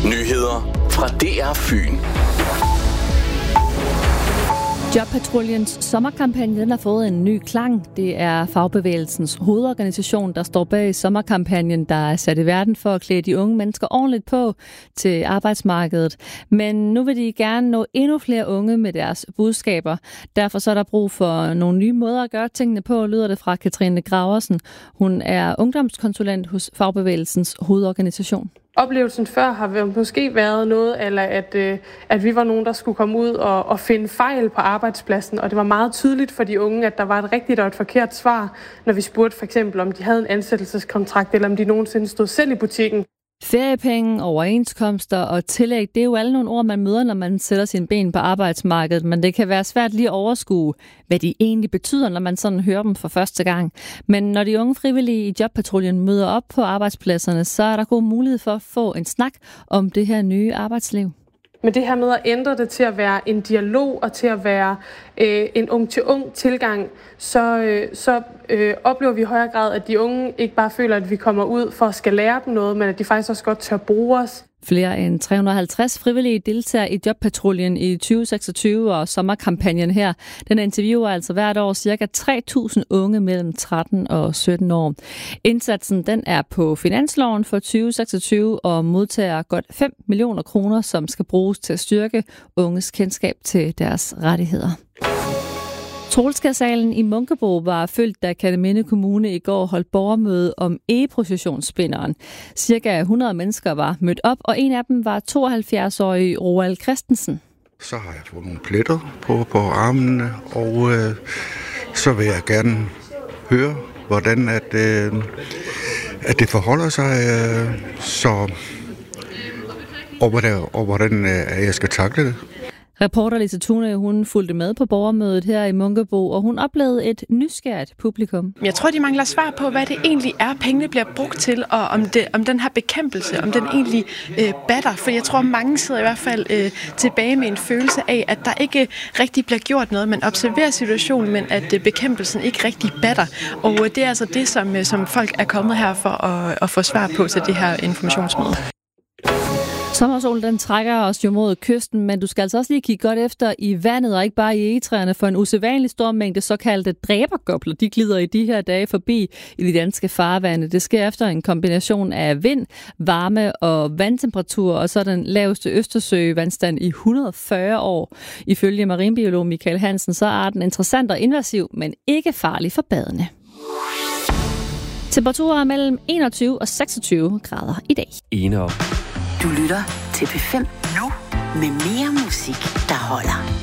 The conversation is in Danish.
Nyheder fra DR Fyn. Jobpatruljens sommerkampagne den har fået en ny klang. Det er fagbevægelsens hovedorganisation, der står bag sommerkampagnen, der er sat i verden for at klæde de unge mennesker ordentligt på til arbejdsmarkedet. Men nu vil de gerne nå endnu flere unge med deres budskaber. Derfor så er der brug for nogle nye måder at gøre tingene på, lyder det fra Katrine Graversen. Hun er ungdomskonsulent hos fagbevægelsens hovedorganisation. Oplevelsen før har måske været noget, eller at vi var nogen, der skulle komme ud og finde fejl på arbejdspladsen, og det var meget tydeligt for de unge, at der var et rigtigt og et forkert svar, når vi spurgte for eksempel, om de havde en ansættelseskontrakt, eller om de nogensinde stod selv i butikken. Feriepenge, overenskomster og tillæg, det er jo alle nogle ord, man møder, når man sætter sine ben på arbejdsmarkedet, men det kan være svært lige at overskue, hvad de egentlig betyder, når man sådan hører dem for første gang. Men når de unge frivillige i Jobpatruljen møder op på arbejdspladserne, så er der god mulighed for at få en snak om det her nye arbejdsliv. Men det her med at ændre det til at være en dialog og til at være en ung-til-ung tilgang, så oplever vi i højere grad, at de unge ikke bare føler, at vi kommer ud for at skal lære dem noget, men at de faktisk også godt tør bruge os. Flere end 350 frivillige deltager i Jobpatruljen i 2026, og sommerkampagnen her, den interviewer altså hvert år ca. 3.000 unge mellem 13 og 17 år. Indsatsen den er på finansloven for 2026 og modtager godt 5 millioner kroner, som skal bruges til at styrke unges kendskab til deres rettigheder. Troelskærsalen i Munkebo var fyldt, da Kerteminde Kommune i går holdt borgermøde om egeprocessionsspinderen. Cirka 100 mennesker var mødt op, og en af dem var 72-årige Roald Christensen. Så har jeg fået nogle pletter på armene, og så vil jeg gerne høre, hvordan at det forholder sig, og hvordan jeg skal takle det. Reporter Lise Thune, hun fulgte med på borgermødet her i Munkebo, og hun oplevede et nysgerrigt publikum. Jeg tror, de mangler svar på, hvad det egentlig er, pengene bliver brugt til, og om den her bekæmpelse, om den egentlig batter. For jeg tror, mange sidder i hvert fald tilbage med en følelse af, at der ikke rigtig bliver gjort noget. Man observerer situationen, men at bekæmpelsen ikke rigtig batter. Og det er altså det, som folk er kommet her for at få svar på til det her informationsmøde. Sommersolen den trækker os jo mod kysten, men du skal altså også lige kigge godt efter i vandet og ikke bare i egetræerne, for en usædvanlig stor mængde såkaldte dræbergopler, de glider i de her dage forbi i de danske farvande. Det sker efter en kombination af vind, varme og vandtemperatur, og så den laveste Østersøvandstand i 140 år. Ifølge marinbiolog Michael Hansen, så er arten interessant og invasiv, men ikke farlig for badende. Temperaturer mellem 21 og 26 grader i dag. Du lytter til P5 nu med mere musik, der holder.